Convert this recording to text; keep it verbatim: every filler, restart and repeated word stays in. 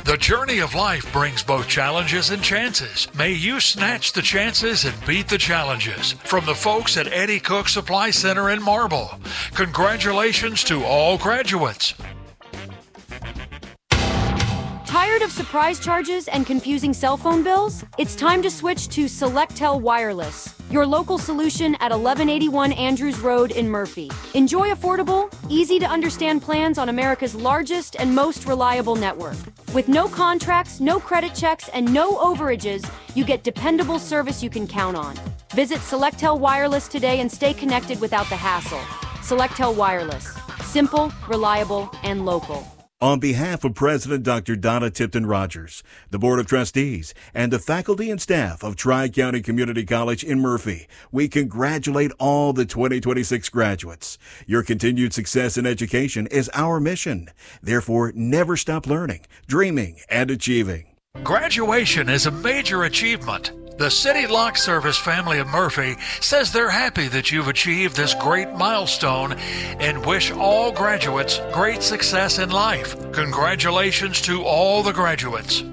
The journey of life brings both challenges and chances. May you snatch the chances and beat the challenges. From the folks at Eddie Cook Supply Center in Marble, congratulations to all graduates. Tired of surprise charges and confusing cell phone bills? It's time to switch to Selectel Wireless, your local solution at eleven eighty-one Andrews Road in Murphy. Enjoy affordable, easy-to-understand plans on America's largest and most reliable network. With no contracts, no credit checks, and no overages, you get dependable service you can count on. Visit Selectel Wireless today and stay connected without the hassle. Selectel Wireless. Simple, reliable, and local. On behalf of President Doctor Donna Tipton Rogers, the Board of Trustees, and the faculty and staff of Tri-County Community College in Murphy, we congratulate all the twenty twenty-six graduates. Your continued success in education is our mission. Therefore, never stop learning, dreaming, and achieving. Graduation is a major achievement. The City Lock Service family of Murphy says they're happy that you've achieved this great milestone and wish all graduates great success in life. Congratulations to all the graduates.